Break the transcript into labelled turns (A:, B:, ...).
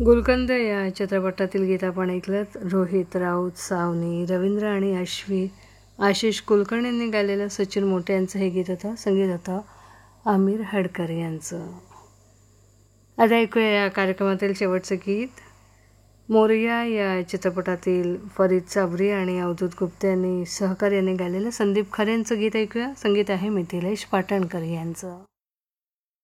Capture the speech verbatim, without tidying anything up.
A: गुलकंद या चित्रपटातील गीत आपण ऐकलं. रोहित राऊत, सावनी, रवींद्र आणि अश्वी आशिष कुलकर्णी यांनी गायलेलं सचिन मोटे यांचं हे गीत होतं. संगीत होतं आमिर हडकर यांचं. आता ऐकूया या कार्यक्रमातील शेवटचं गीत. मोरया या चित्रपटातील फरीद चाबरी आणि अवधूत गुप्ते यांनी सहकार्याने गायलेलं संदीप खरे यांचं गीत ऐकूया. संगीत आहे मिथिलेश पाटणकर यांचं.